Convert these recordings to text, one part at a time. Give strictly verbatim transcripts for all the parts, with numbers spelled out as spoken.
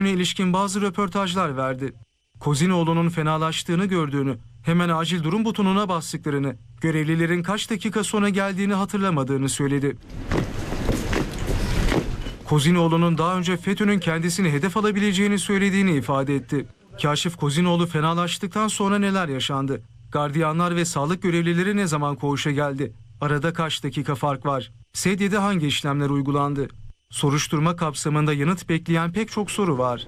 ilişkin bazı röportajlar verdi. Kozinoğlu'nun fenalaştığını gördüğünü, hemen acil durum butonuna bastıklarını, görevlilerin kaç dakika sonra geldiğini hatırlamadığını söyledi. Kozinoğlu'nun daha önce FETÖ'nün kendisini hedef alabileceğini söylediğini ifade etti. Kaşif Kozinoğlu fenalaştıktan sonra neler yaşandı? Gardiyanlar ve sağlık görevlileri ne zaman koğuşa geldi? Arada kaç dakika fark var? Sedyede hangi işlemler uygulandı? Soruşturma kapsamında yanıt bekleyen pek çok soru var.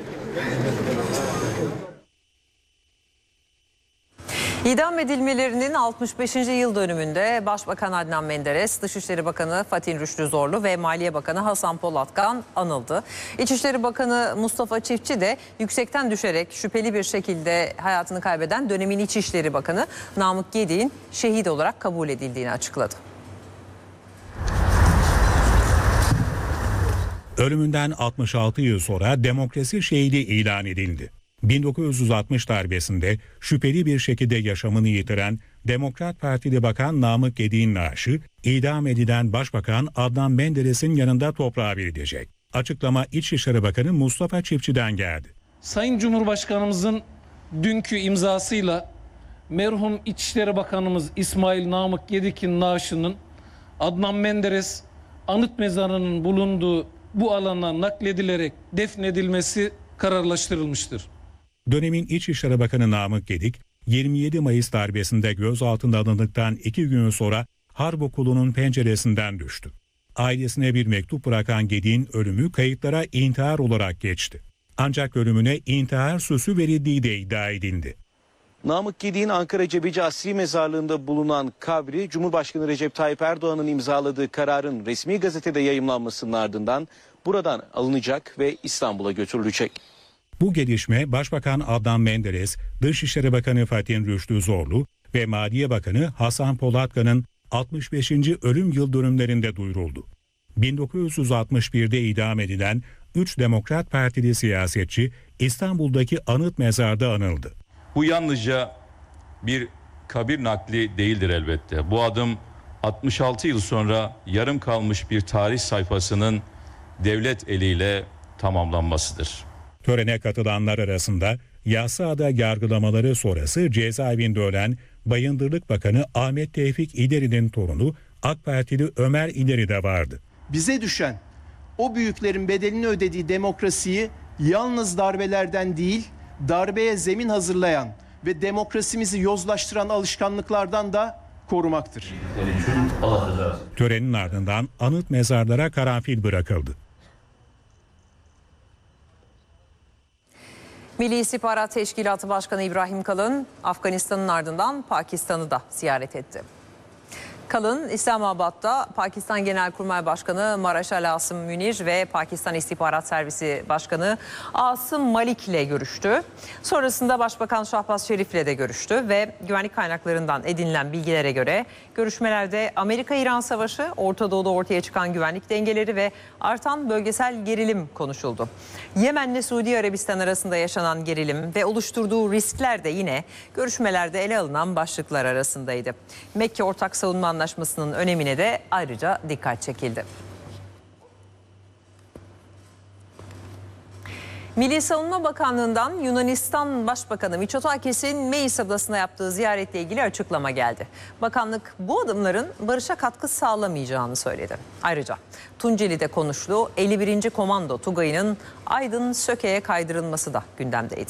İdam edilmelerinin altmış beşinci yıl dönümünde Başbakan Adnan Menderes, Dışişleri Bakanı Fatih Rüştü Zorlu ve Maliye Bakanı Hasan Polatkan anıldı. İçişleri Bakanı Mustafa Çiftçi de yüksekten düşerek şüpheli bir şekilde hayatını kaybeden dönemin İçişleri Bakanı Namık Gedik'in şehit olarak kabul edildiğini açıkladı. Ölümünden altmış altı yıl sonra demokrasi şehidi ilan edildi. bin dokuz yüz altmış darbesinde şüpheli bir şekilde yaşamını yitiren Demokrat Partili Bakan Namık Gedik'in naaşı idam edilen Başbakan Adnan Menderes'in yanında toprağa verilecek. Açıklama İçişleri Bakanı Mustafa Çiftçi'den geldi. Sayın Cumhurbaşkanımızın dünkü imzasıyla merhum İçişleri Bakanımız İsmail Namık Gedik'in naaşının Adnan Menderes anıt mezarının bulunduğu bu alana nakledilerek defnedilmesi kararlaştırılmıştır. Dönemin İçişleri Bakanı Namık Gedik, yirmi yedi Mayıs darbesinde gözaltına alındıktan iki gün sonra Harp Okulu'nun penceresinden düştü. Ailesine bir mektup bırakan Gedik'in ölümü kayıtlara intihar olarak geçti. Ancak ölümüne intihar süsü verildiği de iddia edildi. Namık Gedik'in Ankara Cebeci Asri Mezarlığı'nda bulunan kabri, Cumhurbaşkanı Recep Tayyip Erdoğan'ın imzaladığı kararın resmi gazetede yayımlanmasının ardından buradan alınacak ve İstanbul'a götürülecek. Bu gelişme Başbakan Adnan Menderes, Dışişleri Bakanı Fatih Rüştü Zorlu ve Maliye Bakanı Hasan Polatkan'ın altmış beşinci ölüm yıl dönümlerinde duyuruldu. bin dokuz yüz altmış birde idam edilen üç Demokrat Partili siyasetçi İstanbul'daki anıt mezarda anıldı. Bu yalnızca bir kabir nakli değildir elbette. Bu adım altmış altı yıl sonra yarım kalmış bir tarih sayfasının devlet eliyle tamamlanmasıdır. Törene katılanlar arasında Yassıada yargılamaları sonrası cezaevinde ölen Bayındırlık Bakanı Ahmet Tevfik İleri'nin torunu AK Partili Ömer İleri de vardı. Bize düşen o büyüklerin bedelini ödediği demokrasiyi yalnız darbelerden değil, darbeye zemin hazırlayan ve demokrasimizi yozlaştıran alışkanlıklardan da korumaktır. Törenin ardından anıt mezarlara karanfil bırakıldı. Milli İstihbarat Teşkilatı Başkanı İbrahim Kalın, Afganistan'ın ardından Pakistan'ı da ziyaret etti. Kalın, İslamabad'da Pakistan Genelkurmay Başkanı Maraşal Asım Münir ve Pakistan İstihbarat Servisi Başkanı Asım Malik ile görüştü. Sonrasında Başbakan Şahbaz Şerif ile de görüştü ve güvenlik kaynaklarından edinilen bilgilere göre görüşmelerde Amerika-İran savaşı, Orta Doğu'da ortaya çıkan güvenlik dengeleri ve artan bölgesel gerilim konuşuldu. Yemen'le Suudi Arabistan arasında yaşanan gerilim ve oluşturduğu riskler de yine görüşmelerde ele alınan başlıklar arasındaydı. Mekke Ortak Savunma Anlaşması'nın önemine de ayrıca dikkat çekildi. Milli Savunma Bakanlığı'ndan Yunanistan Başbakanı Mitsotakis'in Meis Adası'na yaptığı ziyaretle ilgili açıklama geldi. Bakanlık bu adımların barışa katkı sağlamayacağını söyledi. Ayrıca Tunceli'de konuştuğu elli birinci Komando Tugayı'nın Aydın Söke'ye kaydırılması da gündemdeydi.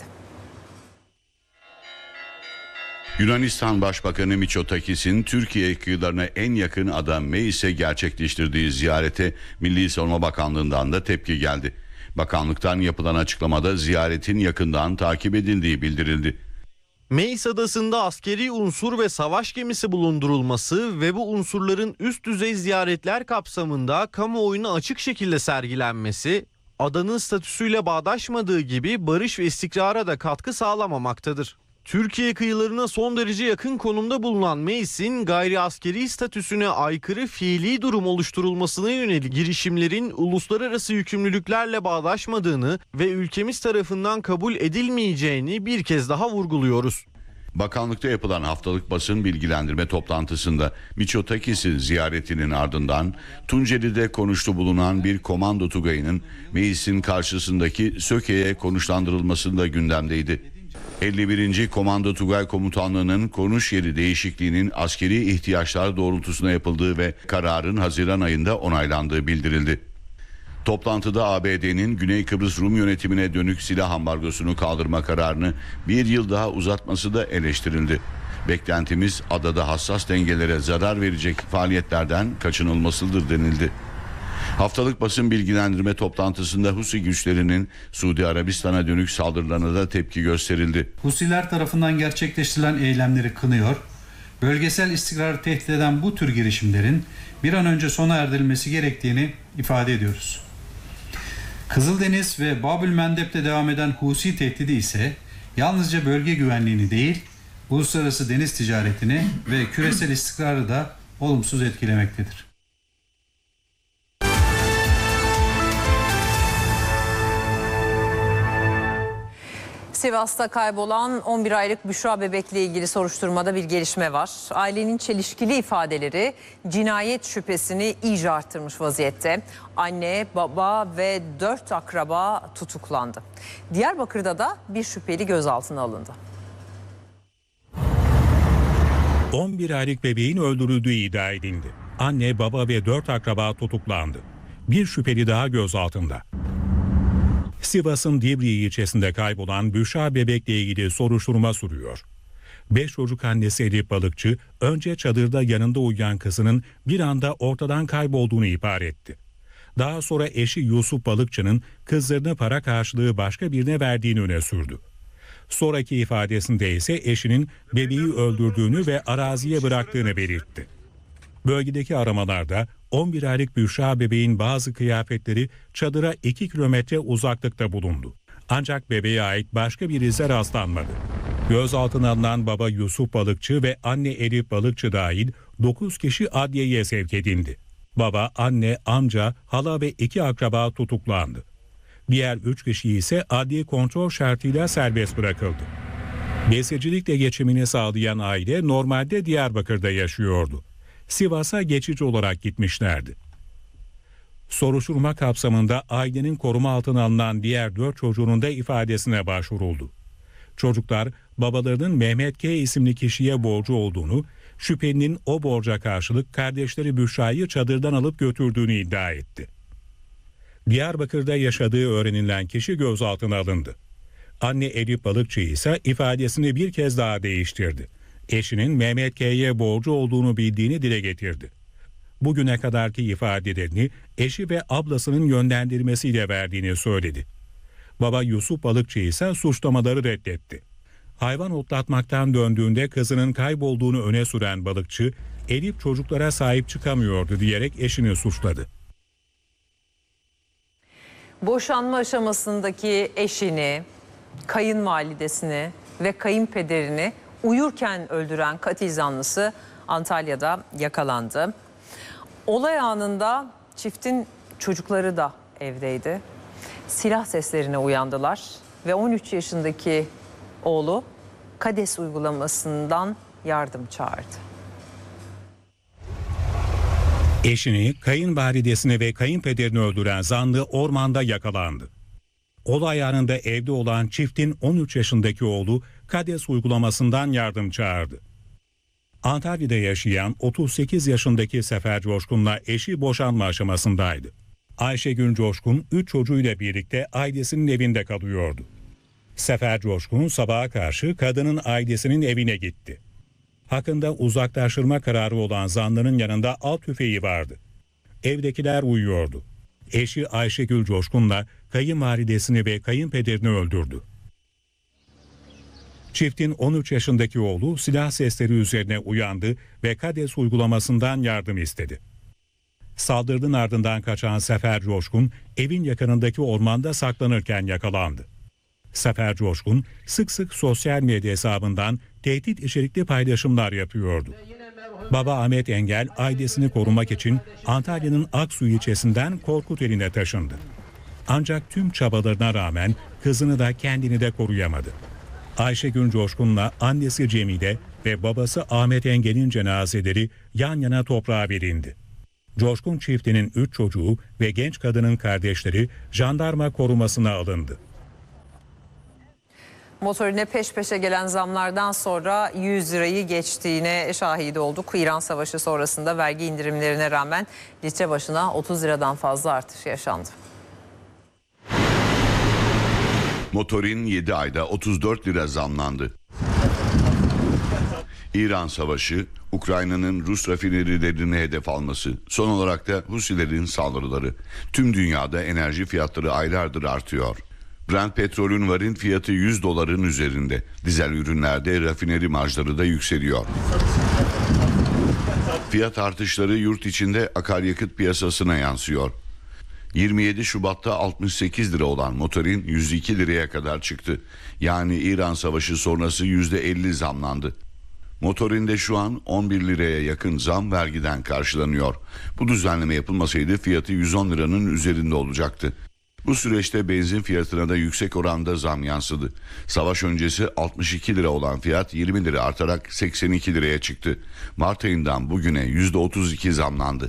Yunanistan Başbakanı Mitsotakis'in Türkiye kıyılarına en yakın ada Meis'e gerçekleştirdiği ziyarete Milli Savunma Bakanlığı'ndan da tepki geldi. Bakanlıktan yapılan açıklamada ziyaretin yakından takip edildiği bildirildi. Meis Adası'nda askeri unsur ve savaş gemisi bulundurulması ve bu unsurların üst düzey ziyaretler kapsamında kamuoyuna açık şekilde sergilenmesi, adanın statüsüyle bağdaşmadığı gibi barış ve istikrara da katkı sağlamamaktadır. Türkiye kıyılarına son derece yakın konumda bulunan Meis'in gayri askeri statüsüne aykırı fiili durum oluşturulmasına yönelik girişimlerin uluslararası yükümlülüklerle bağdaşmadığını ve ülkemiz tarafından kabul edilmeyeceğini bir kez daha vurguluyoruz. Bakanlıkta yapılan haftalık basın bilgilendirme toplantısında Miçotakis'in ziyaretinin ardından Tunceli'de konuştu bulunan bir komando tugayının meclisin karşısındaki Söke'ye konuşlandırılması da gündemdeydi. elli birinci Komando Tugay Komutanlığı'nın konuş yeri değişikliğinin askeri ihtiyaçlar doğrultusunda yapıldığı ve kararın Haziran ayında onaylandığı bildirildi. Toplantıda A B D'nin Güney Kıbrıs Rum yönetimine dönük silah ambargosunu kaldırma kararını bir yıl daha uzatması da eleştirildi. Beklentimiz adada hassas dengelere zarar verecek faaliyetlerden kaçınılmasıdır denildi. Haftalık basın bilgilendirme toplantısında Husi güçlerinin Suudi Arabistan'a dönük saldırılarına da tepki gösterildi. Husiler tarafından gerçekleştirilen eylemleri kınıyor, bölgesel istikrarı tehdit eden bu tür girişimlerin bir an önce sona erdirilmesi gerektiğini ifade ediyoruz. Kızıldeniz ve Babül Mendeb'de devam eden Husi tehdidi ise yalnızca bölge güvenliğini değil, uluslararası deniz ticaretini ve küresel istikrarı da olumsuz etkilemektedir. Sivas'ta kaybolan on bir aylık Büşra bebekle ilgili soruşturmada bir gelişme var. Ailenin çelişkili ifadeleri cinayet şüphesini iyice arttırmış vaziyette. Anne, baba ve dört akraba tutuklandı. Diyarbakır'da da bir şüpheli gözaltına alındı. on bir aylık bebeğin öldürüldüğü iddia edildi. Anne, baba ve dört akraba tutuklandı. Bir şüpheli daha gözaltında. Sivas'ın Divriği ilçesinde kaybolan Büşra bebekle ilgili soruşturma sürüyor. Beş çocuk annesi Elif Balıkçı önce çadırda yanında uyuyan kızının bir anda ortadan kaybolduğunu ihbar etti. Daha sonra eşi Yusuf Balıkçı'nın kızlarını para karşılığı başka birine verdiğini öne sürdü. Sonraki ifadesinde ise eşinin bebeği öldürdüğünü ve araziye bıraktığını belirtti. Bölgedeki aramalarda on bir aylık Büşra bebeğin bazı kıyafetleri çadıra iki kilometre uzaklıkta bulundu. Ancak bebeğe ait başka bir ize rastlanmadı. Gözaltına alınan baba Yusuf Balıkçı ve anne Elif Balıkçı dahil dokuz kişi adliyeye sevk edildi. Baba, anne, amca, hala ve iki akraba tutuklandı. Diğer üç kişi ise adli kontrol şartıyla serbest bırakıldı. Besicilikle geçimini sağlayan aile normalde Diyarbakır'da yaşıyordu. Sivas'a geçici olarak gitmişlerdi. Soruşturma kapsamında ailenin koruma altına alınan diğer dört çocuğunun da ifadesine başvuruldu. Çocuklar babalarının Mehmet K. isimli kişiye borcu olduğunu, şüphelinin o borca karşılık kardeşleri Büşra'yı çadırdan alıp götürdüğünü iddia etti. Diyarbakır'da yaşadığı öğrenilen kişi gözaltına alındı. Anne Elif Balıkçı ise ifadesini bir kez daha değiştirdi. Eşinin Mehmet K'ye borcu olduğunu bildiğini dile getirdi. Bugüne kadarki ifadelerini eşi ve ablasının yönlendirmesiyle verdiğini söyledi. Baba Yusuf Balıkçı ise suçlamaları reddetti. Hayvan otlatmaktan döndüğünde kızının kaybolduğunu öne süren Balıkçı, Elif çocuklara sahip çıkamıyordu diyerek eşini suçladı. Boşanma aşamasındaki eşini, kayınvalidesini ve kayınpederini uyurken öldüren katil zanlısı Antalya'da yakalandı. Olay anında çiftin çocukları da evdeydi. Silah seslerine uyandılar ve on üç yaşındaki oğlu KADES uygulamasından yardım çağırdı. Eşini, kayınvalidesini ve kayınpederini öldüren zanlı ormanda yakalandı. Olay anında evde olan çiftin on üç yaşındaki oğlu KADES uygulamasından yardım çağırdı. Antalya'da yaşayan otuz sekiz yaşındaki Sefer Coşkun'la eşi boşanma aşamasındaydı. Ayşegül Coşkun üç çocuğuyla birlikte ailesinin evinde kalıyordu. Sefer Coşkun sabaha karşı kadının ailesinin evine gitti. Hakkında uzaklaştırma kararı olan zanlının yanında av tüfeği vardı. Evdekiler uyuyordu. Eşi Ayşegül Coşkun'la kayınvalidesini ve kayınpederini öldürdü. Çiftin on üç yaşındaki oğlu silah sesleri üzerine uyandı ve KADES uygulamasından yardım istedi. Saldırının ardından kaçan Sefer Coşkun evin yakınındaki ormanda saklanırken yakalandı. Sefer Coşkun sık sık sosyal medya hesabından tehdit içerikli paylaşımlar yapıyordu. Baba Ahmet Engel ailesini korumak için Antalya'nın Aksu ilçesinden Korkuteli'ne taşındı. Ancak tüm çabalarına rağmen kızını da kendini de koruyamadı. Ayşegül Coşkun'la annesi Cemile ve babası Ahmet Engel'in cenazeleri yan yana toprağa verildi. Coşkun çiftinin üç çocuğu ve genç kadının kardeşleri jandarma korumasına alındı. Motorine peş peşe gelen zamlardan sonra yüz lirayı geçtiğine şahit olduk. İran Savaşı sonrasında vergi indirimlerine rağmen litre başına otuz liradan fazla artış yaşandı. Motorin yedi ayda otuz dört lira zamlandı. İran Savaşı, Ukrayna'nın Rus rafinerilerini hedef alması, son olarak da Husilerin saldırıları. Tüm dünyada enerji fiyatları aylardır artıyor. Brent petrolün varil fiyatı yüz doların üzerinde. Dizel ürünlerde rafineri marjları da yükseliyor. Fiyat artışları yurt içinde akaryakıt piyasasına yansıyor. yirmi yedi Şubat'ta altmış sekiz lira olan motorin yüz iki liraya kadar çıktı. Yani İran Savaşı sonrası yüzde elli zamlandı. Motorinde şu an on bir liraya yakın zam vergiden karşılanıyor. Bu düzenleme yapılmasaydı fiyatı yüz on liranın üzerinde olacaktı. Bu süreçte benzin fiyatına da yüksek oranda zam yansıdı. Savaş öncesi altmış iki lira olan fiyat yirmi lira artarak seksen iki liraya çıktı. Mart ayından bugüne yüzde otuz iki zamlandı.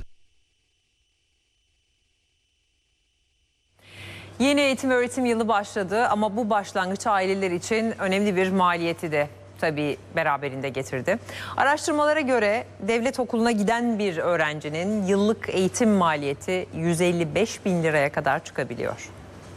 Yeni eğitim öğretim yılı başladı ama bu başlangıç aileler için önemli bir maliyeti de tabii beraberinde getirdi. Araştırmalara göre devlet okuluna giden bir öğrencinin yıllık eğitim maliyeti yüz elli beş bin liraya kadar çıkabiliyor.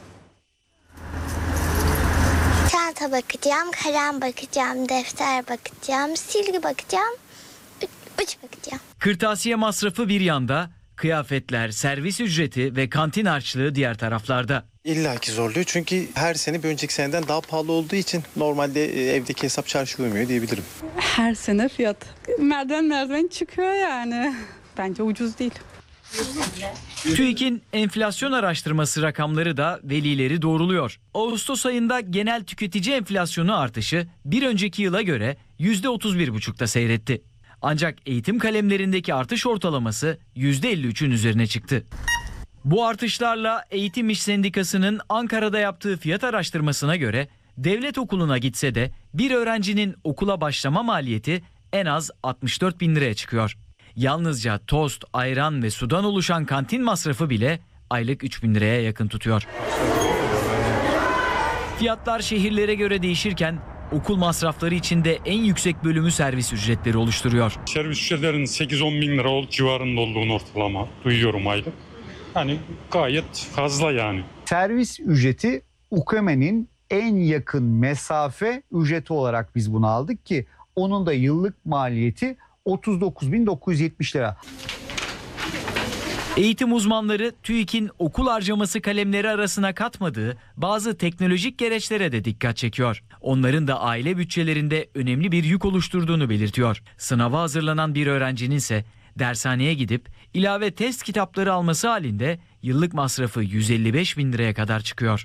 Çanta bakacağım, kalem bakacağım, defter bakacağım, silgi bakacağım, uç bakacağım. Kırtasiye masrafı bir yanda, kıyafetler, servis ücreti ve kantin harçlığı diğer taraflarda. İlla ki zorluyor çünkü her sene bir önceki seneden daha pahalı olduğu için normalde evdeki hesap çarşı uymuyor diyebilirim. Her sene fiyat merdiven merdiven çıkıyor yani. Bence ucuz değil. TÜİK'in enflasyon araştırması rakamları da velileri doğruluyor. Ağustos ayında genel tüketici enflasyonu artışı bir önceki yıla göre yüzde otuz bir buçukta seyretti. Ancak eğitim kalemlerindeki artış ortalaması yüzde elli üçün üzerine çıktı. Bu artışlarla Eğitim İş Sendikası'nın Ankara'da yaptığı fiyat araştırmasına göre devlet okuluna gitse de bir öğrencinin okula başlama maliyeti en az altmış dört bin liraya çıkıyor. Yalnızca tost, ayran ve sudan oluşan kantin masrafı bile aylık üç bin liraya yakın tutuyor. Fiyatlar şehirlere göre değişirken okul masrafları içinde en yüksek bölümü servis ücretleri oluşturuyor. Servis ücretlerinin sekiz on bin lira civarında olduğunu ortalama duyuyorum aylık. Hani gayet fazla yani. Servis ücreti UKME'nin en yakın mesafe ücreti olarak biz bunu aldık ki onun da yıllık maliyeti otuz dokuz bin dokuz yüz yetmiş lira. Eğitim uzmanları TÜİK'in okul harcaması kalemleri arasına katmadığı bazı teknolojik gereçlere de dikkat çekiyor. Onların da aile bütçelerinde önemli bir yük oluşturduğunu belirtiyor. Sınava hazırlanan bir öğrencinin ise dershaneye gidip ilave test kitapları alması halinde yıllık masrafı yüz elli beş bin liraya kadar çıkıyor.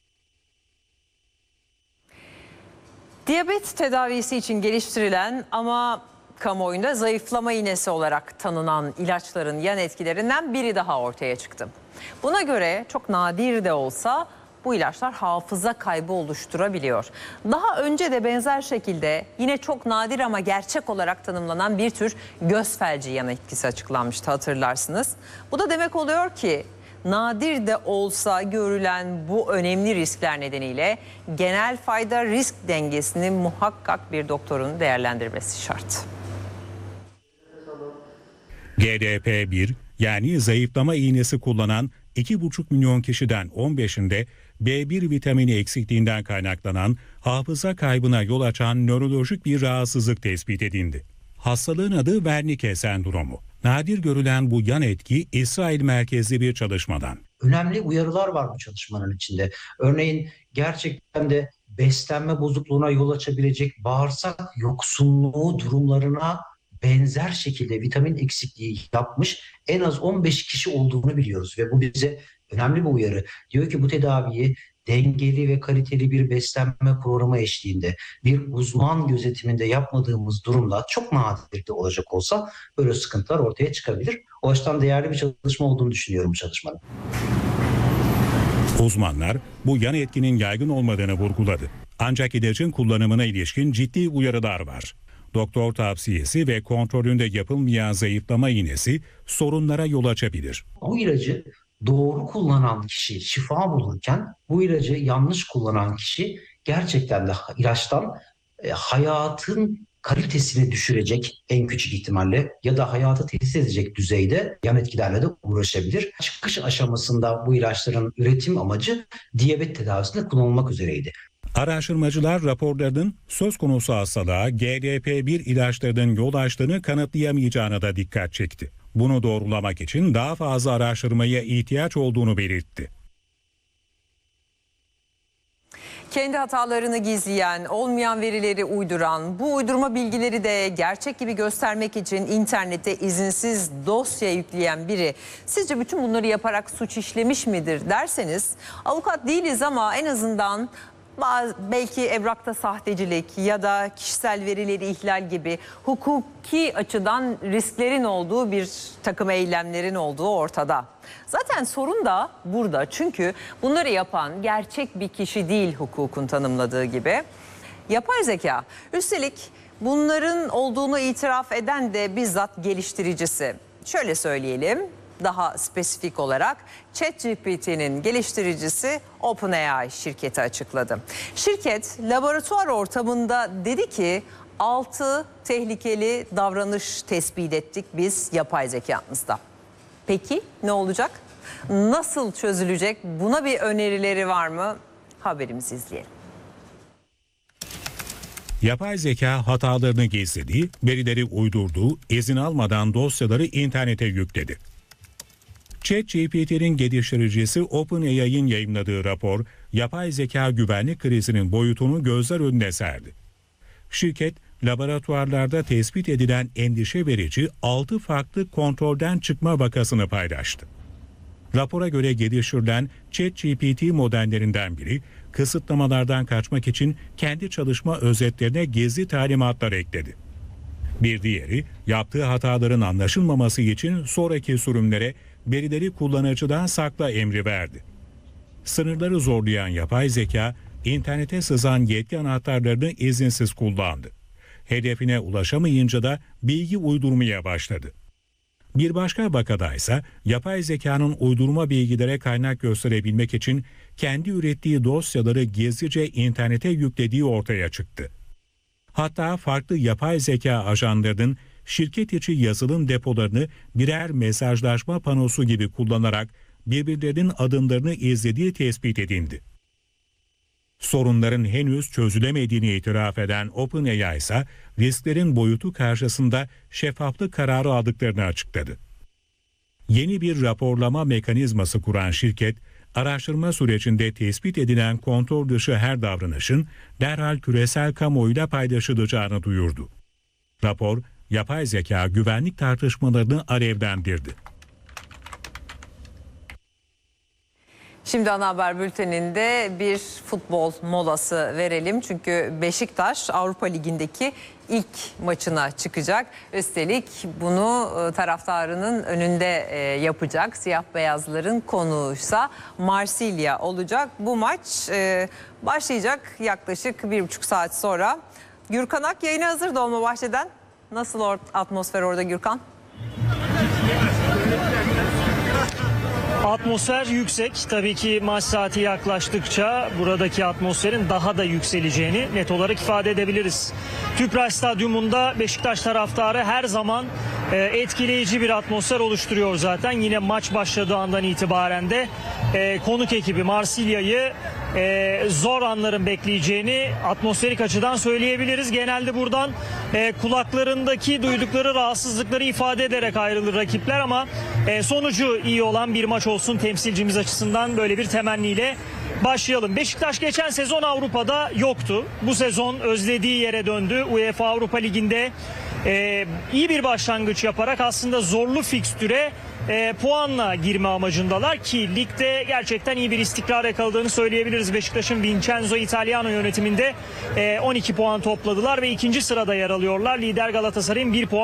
Diyabet tedavisi için geliştirilen ama kamuoyunda zayıflama iğnesi olarak tanınan ilaçların yan etkilerinden biri daha ortaya çıktı. Buna göre çok nadir de olsa bu ilaçlar hafıza kaybı oluşturabiliyor. Daha önce de benzer şekilde yine çok nadir ama gerçek olarak tanımlanan bir tür göz felci yan etkisi açıklanmıştı, hatırlarsınız. Bu da demek oluyor ki nadir de olsa görülen bu önemli riskler nedeniyle genel fayda risk dengesini muhakkak bir doktorun değerlendirmesi şart. G D P bir yani zayıflama iğnesi kullanan iki buçuk milyon kişiden on beşinde B bir vitamini eksikliğinden kaynaklanan hafıza kaybına yol açan nörolojik bir rahatsızlık tespit edildi. Hastalığın adı Wernicke sendromu. Nadir görülen bu yan etki İsrail merkezli bir çalışmadan. Önemli uyarılar var bu çalışmanın içinde. Örneğin gerçekten de beslenme bozukluğuna yol açabilecek bağırsak yoksunluğu durumlarına benzer şekilde vitamin eksikliği yapmış en az on beş kişi olduğunu biliyoruz ve bu bize önemli bir uyarı. Diyor ki bu tedaviyi dengeli ve kaliteli bir beslenme programı eşliğinde bir uzman gözetiminde yapmadığımız durumda çok nadir de olacak olsa böyle sıkıntılar ortaya çıkabilir. O açıdan değerli bir çalışma olduğunu düşünüyorum bu çalışmanın. Uzmanlar bu yan etkinin yaygın olmadığını vurguladı. Ancak ilacın kullanımına ilişkin ciddi uyarılar var. Doktor tavsiyesi ve kontrolünde yapılmayan zayıflama iğnesi sorunlara yol açabilir. Bu ilacı doğru kullanan kişi şifa bulurken bu ilacı yanlış kullanan kişi gerçekten de ilaçtan e, hayatın kalitesini düşürecek en küçük ihtimalle ya da hayatı tehdit edecek düzeyde yan etkilerle de uğraşabilir. Çıkış aşamasında bu ilaçların üretim amacı diyabet tedavisinde kullanılmak üzereydi. Araştırmacılar raporlarının söz konusu hastalığa G D P bir ilaçlarının yol açtığını kanıtlayamayacağına da dikkat çekti. Bunu doğrulamak için daha fazla araştırmaya ihtiyaç olduğunu belirtti. Kendi hatalarını gizleyen, olmayan verileri uyduran, bu uydurma bilgileri de gerçek gibi göstermek için internette izinsiz dosya yükleyen biri sizce bütün bunları yaparak suç işlemiş midir derseniz, avukat değiliz ama en azından bazı, belki evrakta sahtecilik ya da kişisel verileri ihlal gibi hukuki açıdan risklerin olduğu bir takım eylemlerin olduğu ortada. Zaten sorun da burada, çünkü bunları yapan gerçek bir kişi değil hukukun tanımladığı gibi. Yapay zeka, üstelik bunların olduğunu itiraf eden de bizzat geliştiricisi. Şöyle söyleyelim, daha spesifik olarak ChatGPT'nin geliştiricisi OpenAI şirketi açıkladı. Şirket laboratuvar ortamında dedi ki altı tehlikeli davranış tespit ettik biz yapay zekamızda. Peki ne olacak? Nasıl çözülecek? Buna bir önerileri var mı? Haberimizi izleyelim. Yapay zeka hatalarını gizledi, verileri uydurdu, izin almadan dosyaları internete yükledi. ChatGPT'nin geliştiricisi OpenAI'nin yayımladığı rapor, yapay zeka güvenlik krizinin boyutunu gözler önüne serdi. Şirket, laboratuvarlarda tespit edilen endişe verici altı farklı kontrolden çıkma vakasını paylaştı. Rapora göre geliştirilen ChatGPT modellerinden biri, kısıtlamalardan kaçmak için kendi çalışma özetlerine gizli talimatlar ekledi. Bir diğeri, yaptığı hataların anlaşılmaması için sonraki sürümlere verileri kullanıcıdan sakla emri verdi. Sınırları zorlayan yapay zeka, internete sızan yetki anahtarlarını izinsiz kullandı. Hedefine ulaşamayınca da bilgi uydurmaya başladı. Bir başka vakada ise yapay zekanın uydurma bilgilere kaynak gösterebilmek için kendi ürettiği dosyaları gizlice internete yüklediği ortaya çıktı. Hatta farklı yapay zeka ajanlarının şirket içi yazılım depolarını birer mesajlaşma panosu gibi kullanarak birbirlerinin adımlarını izlediği tespit edildi. Sorunların henüz çözülemediğini itiraf eden OpenAI ise risklerin boyutu karşısında şeffaflık kararı aldıklarını açıkladı. Yeni bir raporlama mekanizması kuran şirket, araştırma sürecinde tespit edilen kontrol dışı her davranışın derhal küresel kamuoyuyla paylaşılacağını duyurdu. Rapor, yapay zeka güvenlik tartışmalarını alevlendirdi. Şimdi ana haber bülteninde bir futbol molası verelim. Çünkü Beşiktaş Avrupa Ligi'ndeki ilk maçına çıkacak. Üstelik bunu taraftarının önünde yapacak. Siyah beyazların konuğuysa Marsilya olacak. Bu maç başlayacak yaklaşık bir buçuk saat sonra. Gürkan Ak yayına hazır Dolmabahçe'den. Nasıl or- atmosfer orada Gürkan? Atmosfer yüksek. Tabii ki maç saati yaklaştıkça buradaki atmosferin daha da yükseleceğini net olarak ifade edebiliriz. Tüpraş Stadyumunda Beşiktaş taraftarı her zaman e, etkileyici bir atmosfer oluşturuyor zaten. Yine maç başladığı andan itibaren de e, konuk ekibi Marsilya'yı e, zor anların bekleyeceğini atmosferik açıdan söyleyebiliriz. Genelde buradan e, kulaklarındaki duydukları rahatsızlıkları ifade ederek ayrılır rakipler ama e, sonucu iyi olan bir maç olsun temsilcimiz açısından böyle bir temenniyle başlayalım. Beşiktaş geçen sezon Avrupa'da yoktu. Bu sezon özlediği yere döndü. UEFA Avrupa Ligi'nde e, iyi bir başlangıç yaparak aslında zorlu fikstüre e, puanla girme amacındalar ki ligde gerçekten iyi bir istikrar yakaladığını söyleyebiliriz. Beşiktaş'ın Vincenzo Italiano yönetiminde e, on iki puan topladılar ve ikinci sırada yer alıyorlar. Lider Galatasaray'ın bir puan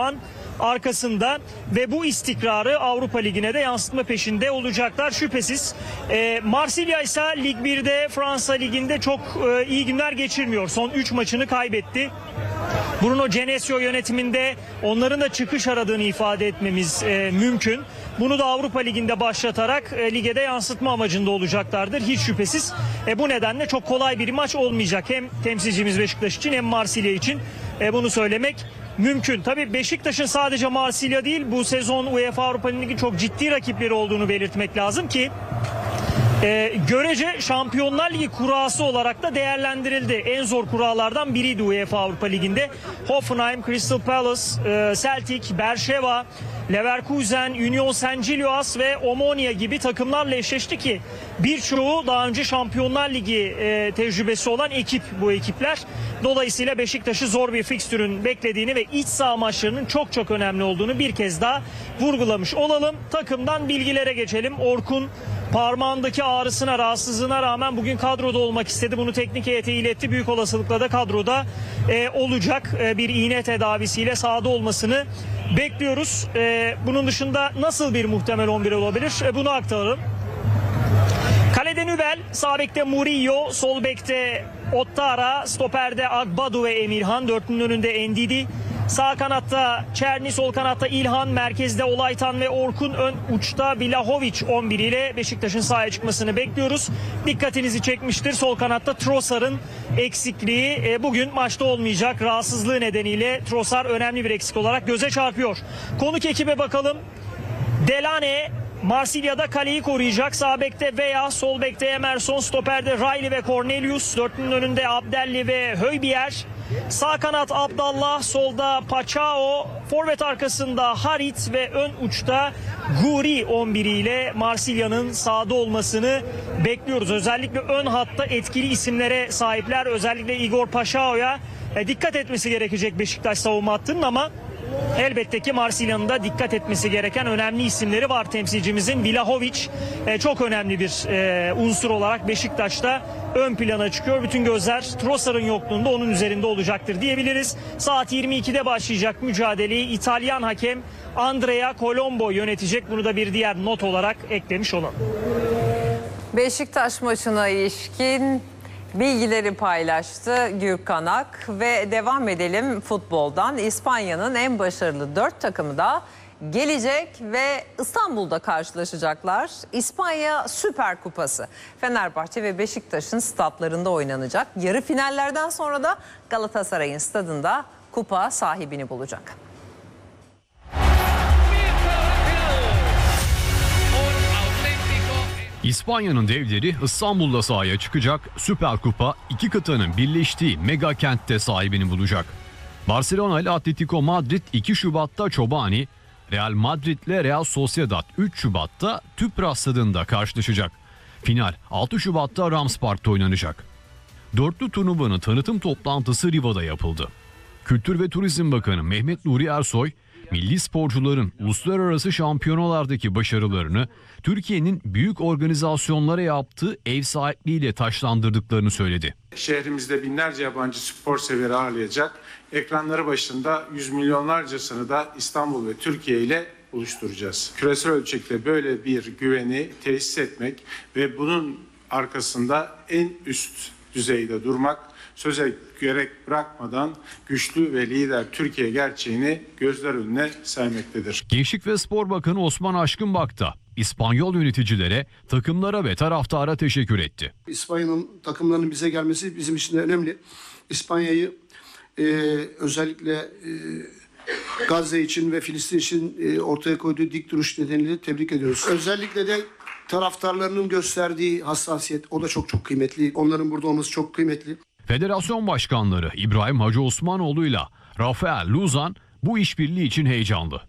arkasında ve bu istikrarı Avrupa Ligi'ne de yansıtma peşinde olacaklar şüphesiz. E, Marsilya ise Lig birde Fransa Ligi'nde çok e, iyi günler geçirmiyor. Son üç maçını kaybetti. Bruno Genesio yönetiminde onların da çıkış aradığını ifade etmemiz e, mümkün. Bunu da Avrupa Ligi'nde başlatarak e, lige de yansıtma amacında olacaklardır hiç şüphesiz. E, bu nedenle çok kolay bir maç olmayacak hem temsilcimiz Beşiktaş için hem Marsilya için e, bunu söylemek mümkün. Tabii Beşiktaş'ın sadece Marsilya değil bu sezon UEFA Avrupa Ligi çok ciddi rakipleri olduğunu belirtmek lazım ki Ee, görece Şampiyonlar Ligi kurası olarak da değerlendirildi. En zor kuralardan biriydi UEFA Avrupa Ligi'nde. Hoffenheim, Crystal Palace, e, Celtic, Berşeva, Leverkusen, Union Saint-Gilloise ve Omonia gibi takımlarla eşleşti ki birçoğu daha önce Şampiyonlar Ligi e, tecrübesi olan ekip bu ekipler. Dolayısıyla Beşiktaş'ı zor bir fikstürün beklediğini ve iç saha maçlarının çok çok önemli olduğunu bir kez daha vurgulamış olalım. Takımdan bilgilere geçelim. Orkun parmağındaki ağrısına, rahatsızlığına rağmen bugün kadroda olmak istedi. Bunu teknik heyete iletti. Büyük olasılıkla da kadroda e, olacak. E, bir iğne tedavisiyle sahada olmasını bekliyoruz. E, bunun dışında nasıl bir muhtemel on bir olabilir? E, bunu aktaralım. Kalede Nübel, sağ bekte Murillo, sol bekte Ottara, stoperde Agbadu ve Emirhan, dörtlünün önünde Ndidi. Sağ kanatta Çerni, sol kanatta İlhan, merkezde Olaytan ve Orkun, ön uçta Vlahovic on bir ile Beşiktaş'ın sahaya çıkmasını bekliyoruz. Dikkatinizi çekmiştir. Sol kanatta Trossard'ın eksikliği e, bugün maçta olmayacak. Rahatsızlığı nedeniyle Trossard önemli bir eksik olarak göze çarpıyor. Konuk ekibe bakalım. Delane Marsilya'da kaleyi koruyacak. Sağ bekte veya sol bekte Emerson, stoperde Riley ve Cornelius, dörtlünün önünde Abdelli ve Höybier. Sağ kanat Abdallah, solda Paçao, forvet arkasında Harit ve ön uçta Guri on bir ile Marsilya'nın sahada olmasını bekliyoruz. Özellikle ön hatta etkili isimlere sahipler. Özellikle Igor Paçao'ya e, dikkat etmesi gerekecek Beşiktaş savunma hattının ama elbette ki Marsilya'nın da dikkat etmesi gereken önemli isimleri var temsilcimizin. Vlahovic e, çok önemli bir e, unsur olarak Beşiktaş'ta ön plana çıkıyor. Bütün gözler Trossard'ın yokluğunda onun üzerinde olacaktır diyebiliriz. Saat yirmi ikide başlayacak mücadeleyi İtalyan hakem Andrea Colombo yönetecek. Bunu da bir diğer not olarak eklemiş olalım. Beşiktaş maçına ilişkin bilgileri paylaştı Gürkan Ak ve devam edelim futboldan. İspanya'nın en başarılı dört takımı da gelecek ve İstanbul'da karşılaşacaklar. İspanya Süper Kupası Fenerbahçe ve Beşiktaş'ın statlarında oynanacak. Yarı finallerden sonra da Galatasaray'ın stadında kupa sahibini bulacak. İspanya'nın devleri İstanbul'da sahaya çıkacak. Süper Kupa iki kıtanın birleştiği mega kentte sahibini bulacak. Barcelona ile Atletico Madrid iki Şubat'ta Çobani, Real Madrid ile Real Sociedad üç Şubat'ta Tüpraş stadında karşılaşacak. Final altı Şubat'ta Rams Park'ta oynanacak. Dörtlü turnuvanın tanıtım toplantısı Riva'da yapıldı. Kültür ve Turizm Bakanı Mehmet Nuri Ersoy, milli sporcuların uluslararası şampiyonalardaki başarılarını Türkiye'nin büyük organizasyonlara yaptığı ev sahipliğiyle taşlandırdıklarını söyledi. Şehrimizde binlerce yabancı spor severi ağırlayacak, ekranları başında yüz milyonlarcasını da İstanbul ve Türkiye ile buluşturacağız. Küresel ölçekte böyle bir güveni tesis etmek ve bunun arkasında en üst düzeyde durmak, söze gerek bırakmadan güçlü ve lider Türkiye gerçeğini gözler önüne sermektedir. Gençlik ve Spor Bakanı Osman Aşkınbak da İspanyol yöneticilere, takımlara ve taraftara teşekkür etti. İspanya'nın takımlarının bize gelmesi bizim için de önemli. İspanya'yı e, özellikle e, Gazze için ve Filistin için e, ortaya koyduğu dik duruş nedeniyle tebrik ediyoruz. Özellikle de taraftarlarının gösterdiği hassasiyet, o da çok çok kıymetli. Onların burada olması çok kıymetli. Federasyon başkanları İbrahim Hacı Osmanoğlu ile Rafael Luzan bu işbirliği için heyecanlı.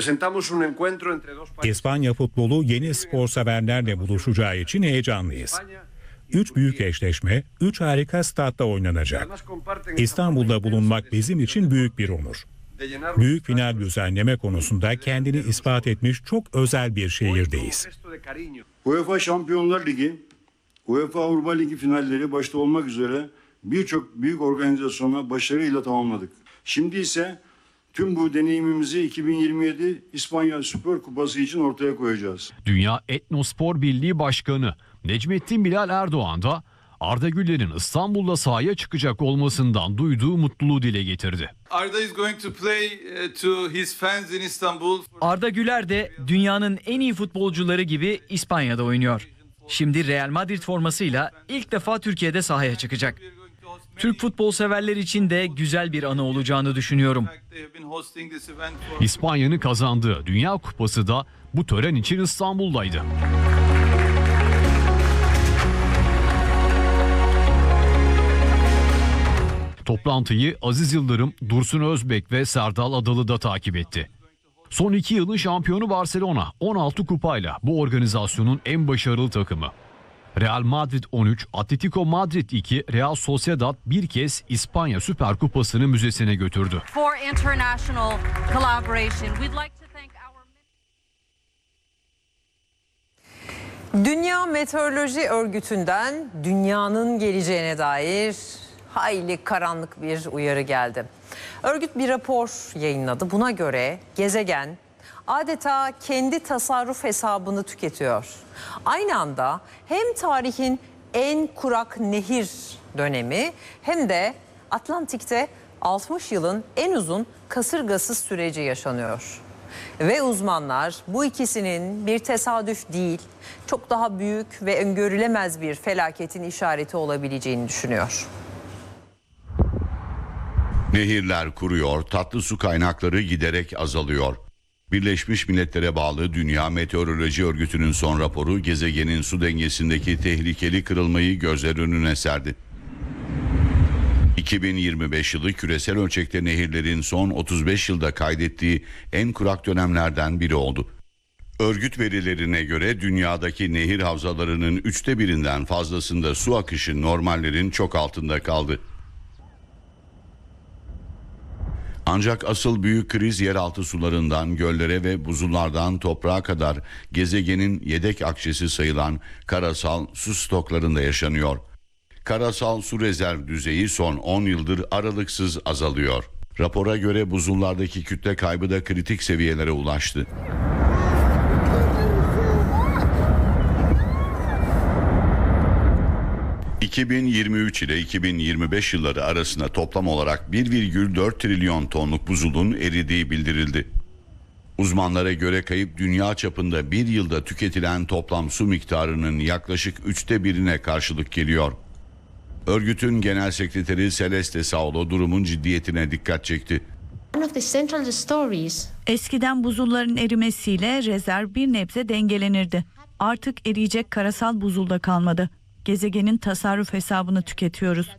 İspanya futbolu yeni spor severlerle buluşacağı için heyecanlıyız. Üç büyük eşleşme, üç harika statta oynanacak. İstanbul'da bulunmak bizim için büyük bir onur. Büyük final düzenleme konusunda kendini ispat etmiş çok özel bir şehirdeyiz. UEFA Şampiyonlar Ligi, UEFA Avrupa Ligi finalleri başta olmak üzere birçok büyük organizasyona başarıyla tamamladık. Şimdi ise Tüm bu deneyimimizi iki bin yirmi yedi İspanya Süper Kupası için ortaya koyacağız. Dünya Etnospor Birliği Başkanı Necmettin Bilal Erdoğan da Arda Güler'in İstanbul'da sahaya çıkacak olmasından duyduğu mutluluğu dile getirdi. Arda is going to play to his fans in Istanbul. Arda Güler de dünyanın en iyi futbolcuları gibi İspanya'da oynuyor. Şimdi Real Madrid formasıyla ilk defa Türkiye'de sahaya çıkacak. Türk futbol severler için de güzel bir anı olacağını düşünüyorum. İspanya'nın kazandığı Dünya Kupası da bu tören için İstanbul'daydı. Toplantıyı Aziz Yıldırım, Dursun Özbek ve Serdal Adalı da takip etti. Son iki yılın şampiyonu Barcelona on altı kupayla bu organizasyonun en başarılı takımı. Real Madrid on üç, Atletico Madrid iki, Real Sociedad bir kez İspanya Süper Kupası'nı müzesine götürdü. For international collaboration, we'd like to thank our... Dünya Meteoroloji Örgütü'nden dünyanın geleceğine dair hayli karanlık bir uyarı geldi. Örgüt bir rapor yayınladı. Buna göre gezegen adeta kendi tasarruf hesabını tüketiyor. Aynı anda hem tarihin en kurak nehir dönemi hem de Atlantik'te altmış yılın en uzun kasırgasız süreci yaşanıyor. Ve uzmanlar bu ikisinin bir tesadüf değil, çok daha büyük ve öngörülemez bir felaketin işareti olabileceğini düşünüyor. Nehirler kuruyor, tatlı su kaynakları giderek azalıyor. Birleşmiş Milletler'e bağlı Dünya Meteoroloji Örgütü'nün son raporu gezegenin su dengesindeki tehlikeli kırılmayı gözler önüne serdi. iki bin yirmi beş yılı küresel ölçekte nehirlerin son otuz beş yılda kaydettiği en kurak dönemlerden biri oldu. Örgüt verilerine göre dünyadaki nehir havzalarının üçte birinden fazlasında su akışı normallerin çok altında kaldı. Ancak asıl büyük kriz yeraltı sularından göllere ve buzullardan toprağa kadar gezegenin yedek akçesi sayılan karasal su stoklarında yaşanıyor. Karasal su rezerv düzeyi son on yıldır aralıksız azalıyor. Rapora göre buzullardaki kütle kaybı da kritik seviyelere ulaştı. iki bin yirmi üç ile iki bin yirmi beş yılları arasında toplam olarak bir virgül dört trilyon tonluk buzulun eridiği bildirildi. Uzmanlara göre kayıp dünya çapında bir yılda tüketilen toplam su miktarının yaklaşık üçte birine karşılık geliyor. Örgütün genel sekreteri Celeste Saulo durumun ciddiyetine dikkat çekti. Eskiden buzulların erimesiyle rezerv bir nebze dengelenirdi. Artık eriyecek karasal buzul da kalmadı. Gezegenin tasarruf hesabını tüketiyoruz.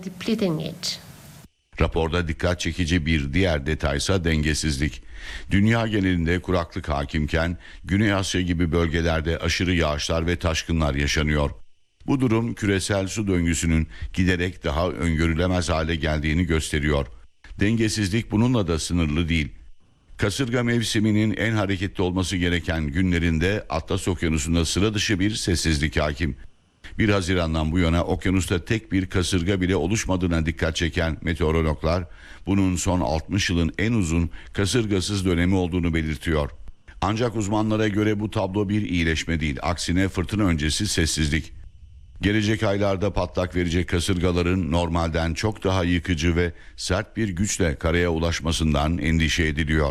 Raporda dikkat çekici bir diğer detaysa dengesizlik. Dünya genelinde kuraklık hakimken Güney Asya gibi bölgelerde aşırı yağışlar ve taşkınlar yaşanıyor. Bu durum küresel su döngüsünün giderek daha öngörülemez hale geldiğini gösteriyor. Dengesizlik bununla da sınırlı değil. Kasırga mevsiminin en hareketli olması gereken günlerinde Atlas Okyanusu'nda sıra dışı bir sessizlik hakim. bir Haziran'dan bu yana okyanusta tek bir kasırga bile oluşmadığına dikkat çeken meteorologlar bunun son altmış yılın en uzun kasırgasız dönemi olduğunu belirtiyor. Ancak uzmanlara göre bu tablo bir iyileşme değil, aksine fırtına öncesi sessizlik. Gelecek aylarda patlak verecek kasırgaların normalden çok daha yıkıcı ve sert bir güçle karaya ulaşmasından endişe ediliyor.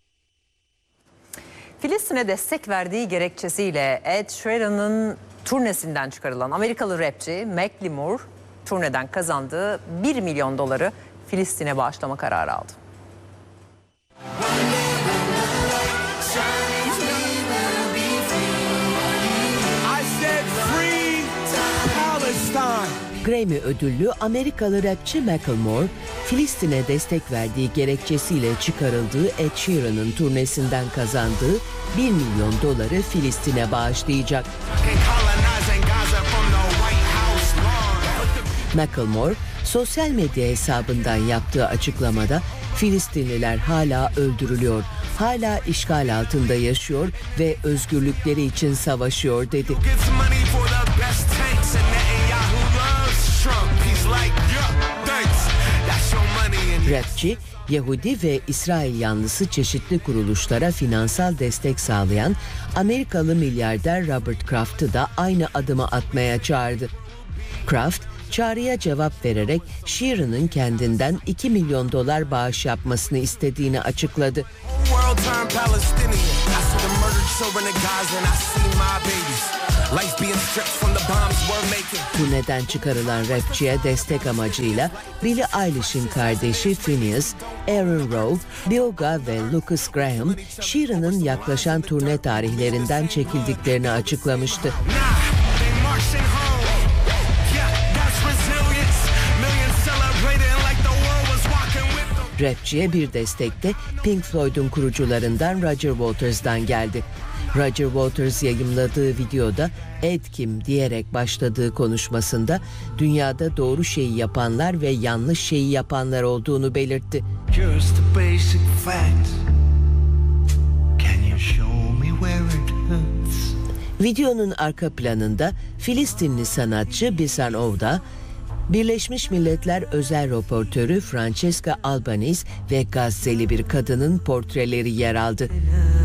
Filistin'e destek verdiği gerekçesiyle Ed Sheeran'ın turnesinden çıkarılan Amerikalı rapçi Macklemore turneden kazandığı bir milyon doları Filistin'e bağışlama kararı aldı. Grammy ödüllü Amerikalı rapçi Macklemore, Filistin'e destek verdiği gerekçesiyle çıkarıldığı Ed Sheeran'ın turnesinden kazandığı bir milyon doları Filistin'e bağışlayacak. Macklemore, sosyal medya hesabından yaptığı açıklamada Filistinliler hala öldürülüyor, hala işgal altında yaşıyor ve özgürlükleri için savaşıyor dedi. Rapçi Yahudi ve İsrail yanlısı çeşitli kuruluşlara finansal destek sağlayan Amerikalı milyarder Robert Kraft'ı da aynı adımı atmaya çağırdı. Kraft, çağrıya cevap vererek Sheeran'ın kendinden iki milyon dolar bağış yapmasını istediğini açıkladı. Turneden çıkarılan rapçiye destek amacıyla Billie Eilish'in kardeşi Phineas, Aaron Rowe, Bioga ve Lucas Graham, Sheeran'ın yaklaşan turne tarihlerinden çekildiklerini açıklamıştı. Rapçiye bir destek de Pink Floyd'un kurucularından Roger Waters'dan geldi. Roger Waters yayımladığı videoda "Ed kim?" diyerek başladığı konuşmasında dünyada doğru şeyi yapanlar ve yanlış şeyi yapanlar olduğunu belirtti. Videonun arka planında Filistinli sanatçı Bisan Ovda, Birleşmiş Milletler özel raportörü Francesca Albanese ve Gazze'li bir kadının portreleri yer aldı.